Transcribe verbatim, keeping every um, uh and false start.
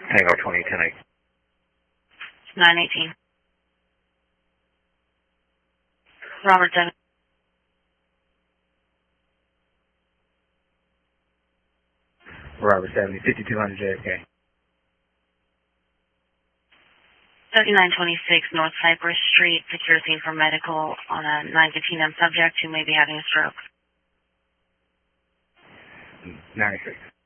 Tango twenty, ten eight. nine eighteen. Robert seven. Robert seventy, fifty-two hundred J F K. seventy-nine twenty-six North Cypress Street, secure scene for medical on a nine fifteen M subject who may be having a stroke. ninety-six.